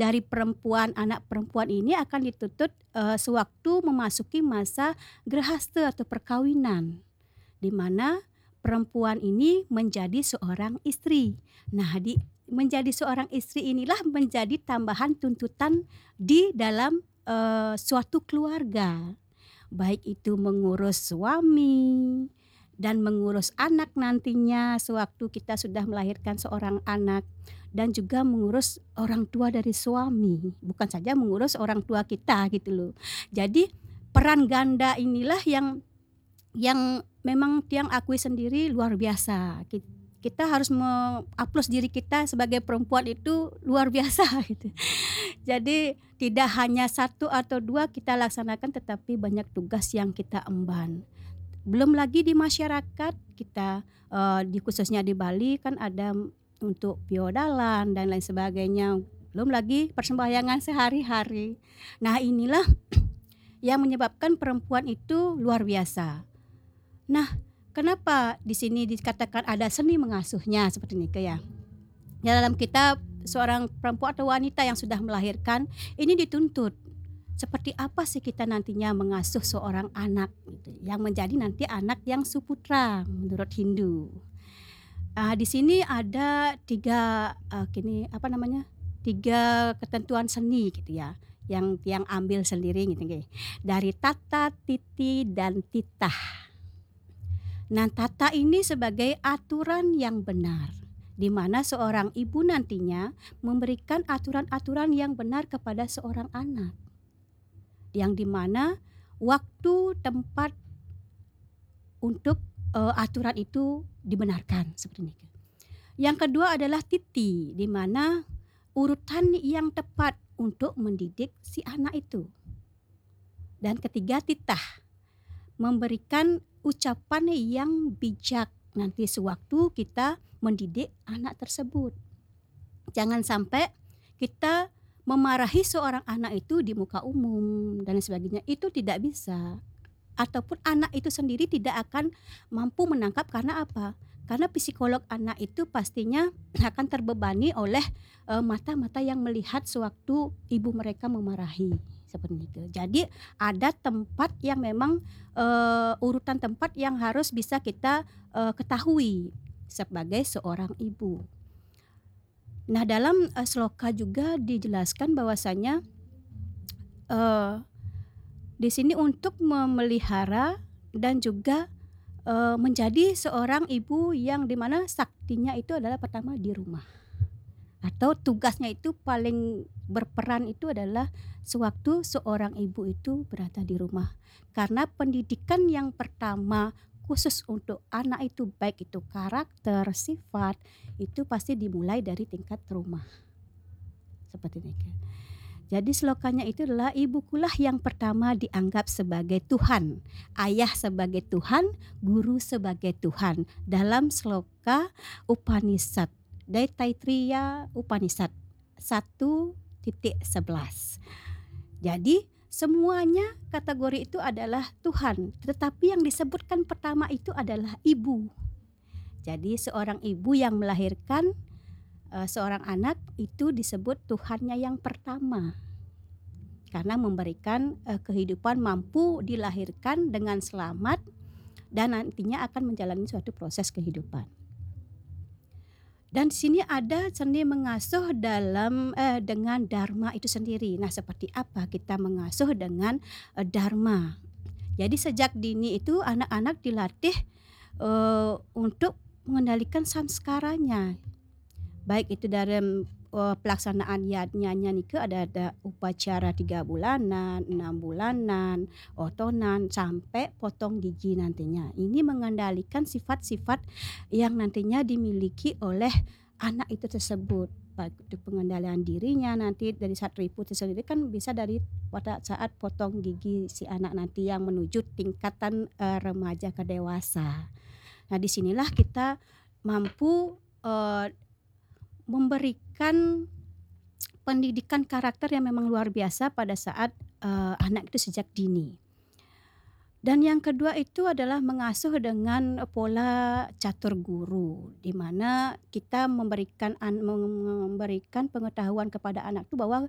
dari anak perempuan ini akan dituntut, sewaktu memasuki masa grahasta atau perkawinan, di mana perempuan ini menjadi seorang istri. Nah, menjadi seorang istri inilah menjadi tambahan tuntutan di dalam, suatu keluarga. Baik itu mengurus suami dan mengurus anak nantinya sewaktu kita sudah melahirkan seorang anak, dan juga mengurus orang tua dari suami, bukan saja mengurus orang tua kita gitu loh. Jadi peran ganda inilah yang memang Tiang akui sendiri luar biasa. Kita harus diri kita sebagai perempuan itu luar biasa gitu. Jadi tidak hanya satu atau 2 kita laksanakan, tetapi banyak tugas yang kita emban. Belum lagi di masyarakat kita, khususnya di Bali kan ada untuk piodalan dan lain sebagainya, belum lagi persembahyangan sehari-hari. Nah inilah yang menyebabkan perempuan itu luar biasa. Nah, kenapa di sini dikatakan ada seni mengasuhnya seperti ini ya. Ya dalam kitab seorang perempuan atau wanita yang sudah melahirkan ini dituntut seperti apa sih kita nantinya mengasuh seorang anak gitu, yang menjadi nanti anak yang suputra menurut Hindu. Di sini ada 3 apa namanya, 3 ketentuan seni gitu ya, yang ambil sendiri gitu dari tata, titi, dan titah. Nah, tata ini sebagai aturan yang benar, di mana seorang ibu nantinya memberikan aturan-aturan yang benar kepada seorang anak, yang di mana waktu, tempat untuk, aturan itu dibenarkan seperti ini. Yang kedua adalah titi, di mana urutan yang tepat untuk mendidik si anak itu. Dan ketiga titah, memberikan ucapan yang bijak nanti sewaktu kita mendidik anak tersebut. Jangan sampai kita memarahi seorang anak itu di muka umum dan sebagainya, itu tidak bisa. Ataupun anak itu sendiri tidak akan mampu menangkap, karena apa? Karena psikolog anak itu pastinya akan terbebani oleh, mata-mata yang melihat sewaktu ibu mereka memarahi, seperti itu. Jadi ada tempat yang memang, urutan tempat yang harus bisa kita, ketahui sebagai seorang ibu. Nah dalam, sloka juga dijelaskan bahwasanya, di sini untuk memelihara dan juga, menjadi seorang ibu yang di mana saktinya itu adalah pertama di rumah, atau tugasnya itu paling berperan itu adalah sewaktu seorang ibu itu berada di rumah. Karena pendidikan yang pertama khusus untuk anak itu, baik itu karakter, sifat, itu pasti dimulai dari tingkat rumah. Seperti ini. Jadi slokanya itu adalah ibukulah yang pertama dianggap sebagai Tuhan, ayah sebagai Tuhan, guru sebagai Tuhan. Dalam sloka Upanishad, Taittiriya Upanishad 1.11. Jadi semuanya kategori itu adalah Tuhan, tetapi yang disebutkan pertama itu adalah ibu. Jadi seorang ibu yang melahirkan, seorang anak itu disebut Tuhannya yang pertama. Karena memberikan, kehidupan mampu dilahirkan dengan selamat dan nantinya akan menjalani suatu proses kehidupan. Dan di sini ada seni mengasuh dengan dharma itu sendiri. Nah, seperti apa kita mengasuh dengan, dharma? Jadi sejak dini itu anak-anak dilatih, untuk mengendalikan samskaranya. Baik itu dalam, pelaksanaan yajnya nike ada upacara 3 bulanan, 6 bulanan, otonan, sampai potong gigi nantinya. Ini mengendalikan sifat-sifat yang nantinya dimiliki oleh anak itu tersebut. Baik itu pengendalian dirinya nanti dari satripu itu sendiri kan bisa dari pada saat potong gigi si anak nanti yang menuju tingkatan, remaja ke dewasa. Nah disinilah kita mampu, memberikan pendidikan karakter yang memang luar biasa pada saat, anak itu sejak dini. Dan yang kedua itu adalah mengasuh dengan pola catur guru, di mana kita memberikan pengetahuan kepada anak itu bahwa